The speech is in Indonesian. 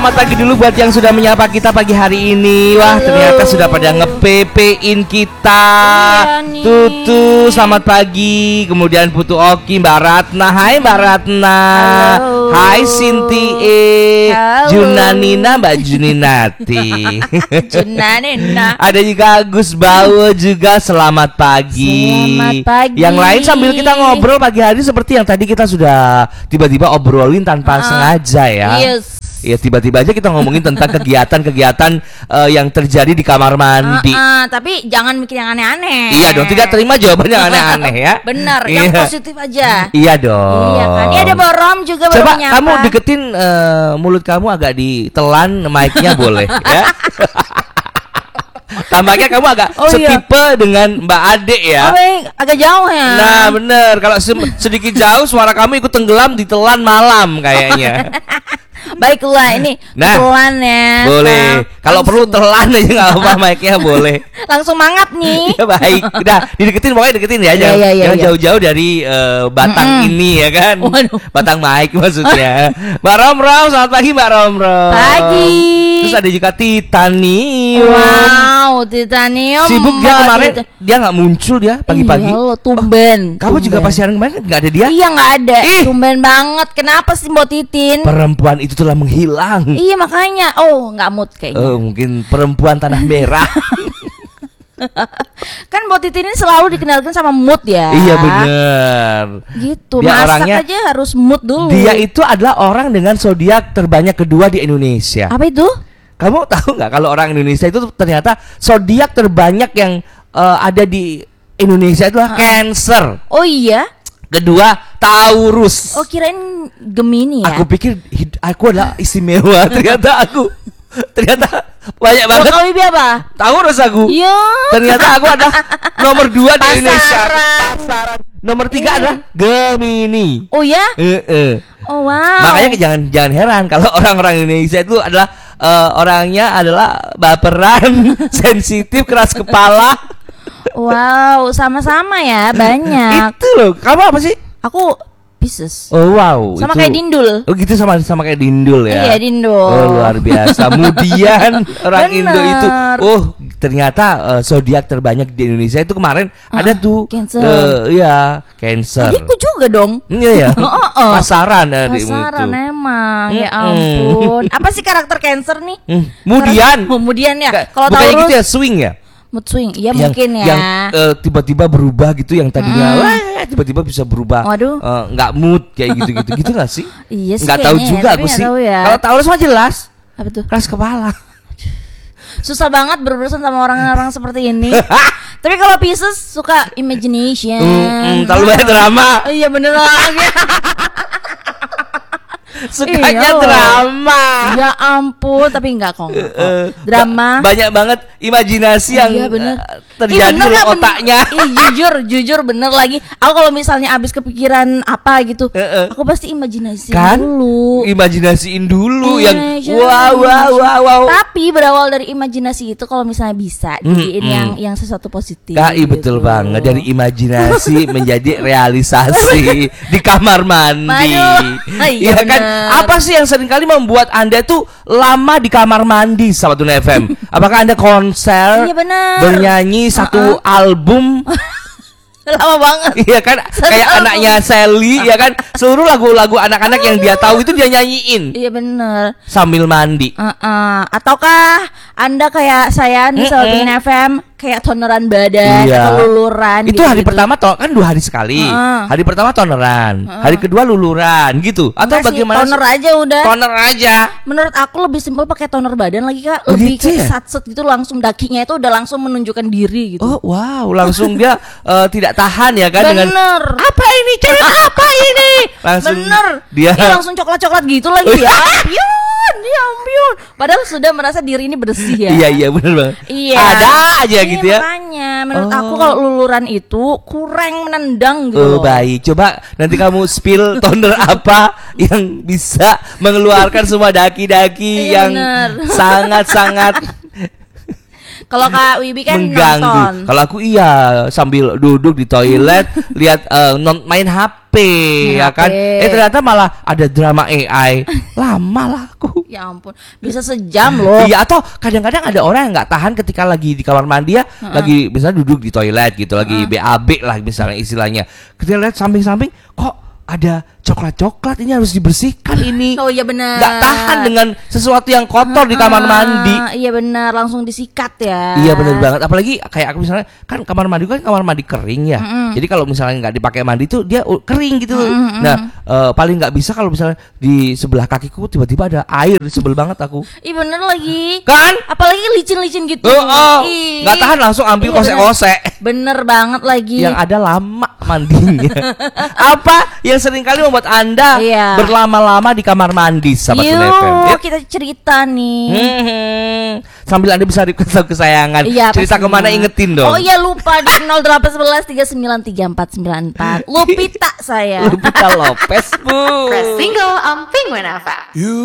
selamat pagi dulu buat yang sudah menyapa kita pagi hari ini. Wah, ternyata sudah pada nge-PP-in kita. Iya Tutu, selamat pagi. Kemudian Putu Oki, Mbak Ratna. Hai Mbak Ratna. Halo. Hai Sinti Halo. Junanina, Mbak Juninati. Junanina. Ada juga Gus Bawo juga, selamat pagi. Selamat pagi. Yang lain sambil kita ngobrol pagi hari seperti yang tadi kita sudah tiba-tiba obrolin tanpa sengaja ya. Yes. Ya tiba-tiba aja kita ngomongin tentang kegiatan-kegiatan yang terjadi di kamar mandi. Tapi jangan mikir yang aneh-aneh. Iya dong, tidak terima jawaban yang aneh-aneh ya. Bener, Iya. yang positif aja. Iya dong. Iya kan. Ini ada Borom juga baru Coba menyapa. kamu deketin mulut kamu agak ditelan mic-nya boleh ya. Tampaknya kamu agak setipe dengan Mbak Ade ya. Agak jauh ya. Nah bener, kalau sedikit jauh suara kamu ikut tenggelam ditelan malam kayaknya. Baiklah, ini telan ya. Boleh. Kalau perlu telan aja nggak apa, mic-nya boleh. Langsung mangap nih. Ya baik. Udah dideketin, pokoknya deketin ya. Jangan jauh-jauh dari batang ini ya kan. Waduh. Batang mic maksudnya. Mbak Rom, selamat pagi Mbak Rom. Pagi. Terus ada juga Titanium. Wow, Titanium. Sibuk dia kemarin. Dia nggak muncul dia pagi-pagi. Iya, tumben. Kamu juga pas siaran kemarin nggak ada dia? Iya, nggak ada. Tumben banget. Kenapa sih Mbak Titin? Perempuan itu telah menghilang. Iya makanya. Nggak mood kayaknya. Mungkin perempuan tanah merah. Kan Mbak Titin ini selalu dikenalkan sama mood ya. Iya bener. Gitu. Dia Masak orangnya, aja harus mood dulu. Dia itu adalah orang dengan zodiak terbanyak kedua di Indonesia. Apa itu? Kamu tahu nggak kalau orang Indonesia itu ternyata zodiak terbanyak yang ada di Indonesia itu adalah Cancer. Oh iya. Kedua Taurus. Oh kirain Gemini ya. Aku pikir aku adalah istimewa. Ternyata banyak banget. Kau apa? Taurus aku. Iya. Ternyata aku adalah nomor 2 di Indonesia. Pasaran. Nomor 3 adalah Gemini. Oh ya? Oh wow. Makanya jangan heran kalau orang-orang Indonesia itu adalah orangnya adalah baperan, sensitif, keras kepala. Wow, sama-sama ya, banyak. Itu loh. Kamu apa sih? Aku Pisces. Oh wow. Sama itu. kayak Dindul. Oh gitu, sama kayak Dindul ya. Iya, Dindul. Oh luar biasa. Kemudian orang Indo itu, ternyata zodiak terbanyak di Indonesia itu kemarin ada tuh. Cancer. Iya, Cancer. Adikku juga dong. Iya ya. Pasaran Pasaran itu. Emang. Ya ampun. Apa sih karakter Cancer nih? Kemudian ya. Kalau bukannya Taurus gitu ya, swing ya? Mood swing, iya mungkin ya. Yang tiba-tiba berubah gitu, yang tadinya tiba-tiba bisa berubah. Waduh. Nggak mood kayak gitu nggak sih? Iya sih. Nggak tahu juga ya, aku sih. Ya. Kalau Taurus mah jelas. Apa tuh? Keras kepala. Susah banget berurusan sama orang-orang seperti ini. Tapi kalau Pisces suka imagination. Terlalu banyak drama. Iya bener lagi. Sukanya drama. Ya ampun, tapi enggak kok. Drama. Banyak banget imajinasi yang terjadi di otaknya. Jujur bener lagi. Aku kalau misalnya abis kepikiran apa gitu, aku pasti imajinasi dulu. Imajinasiin dulu yang wow. Tapi berawal dari imajinasi itu kalau misalnya bisa jadiin yang sesuatu positif. Betul banget, dari imajinasi menjadi realisasi di kamar mandi. Iya kan? Apa sih yang seringkali membuat Anda tuh lama di kamar mandi, Sahabat Tuna FM? Apakah Anda konser, bernyanyi satu album? Lama banget. Iya kan, kayak anaknya Sally ya kan, seluruh lagu-lagu anak-anak yang dia tahu itu dia nyanyiin. Iya bener. Sambil mandi. Ataukah Anda kayak saya nih Sahabat Tuna FM, kayak toneran badan atau luluran? Itu hari pertama kan 2 hari sekali. Hari pertama toneran, hari kedua luluran gitu. Atau bagaimana? Toner aja udah. Toner aja. Menurut aku lebih simpel pakai toner badan lagi Kak. Lebih kayak satset gitu, langsung dakinya itu udah langsung menunjukkan diri gitu. Oh wow, langsung dia tidak tahan ya kan. Bener. Dengan apa ini? Cewek apa ini? Langsung dia langsung coklat-coklat gitu lagi ya. Ampun. Padahal sudah merasa diri ini bersih ya. Iya benar banget. Iya. Ada aja gitu ya. Makanya menurut aku kalau luluran itu kurang menendang gitu. Baik. Coba nanti kamu spill toner apa yang bisa mengeluarkan semua daki-daki yang sangat-sangat Kalau Kak Wibi kan mengganggu. nonton. Kalau aku sambil duduk di toilet lihat main HP. HP ya kan. Ternyata malah ada drama AI. Lama lah aku. Ya ampun, bisa sejam loh. Iya, atau kadang-kadang ada orang yang nggak tahan ketika lagi di kamar mandi ya, lagi misalnya duduk di toilet gitu, lagi BAB lah misalnya istilahnya. Kita lihat samping-samping kok ada coklat-coklat, ini harus dibersihkan ini. Oh iya benar. Nggak tahan dengan sesuatu yang kotor di kamar mandi. Iya benar, langsung disikat ya. Iya benar banget. Apalagi kayak aku misalnya kan kamar mandi kan kamar mandi kering ya. Jadi kalau misalnya nggak dipakai mandi tuh dia kering gitu. Nah paling nggak bisa kalau misalnya di sebelah kakiku tiba-tiba ada air, sebel banget aku. Iya bener lagi. Kan? Apalagi licin-licin gitu. Nggak tahan langsung ambil kosek-kosek. Bener banget lagi. Yang ada lama mandinya. Apa yang seringkali membuat Anda berlama-lama di kamar mandi, sahabat Sun FM? Yuk, kita cerita nih. Sambil Anda bisa request lagu kesayangan. Cerita pastinya. Kemana ingetin dong. Oh iya lupa di 0811 393494. Lupita saya. Lupita Lopez, Bu. Press single on Penguin FM.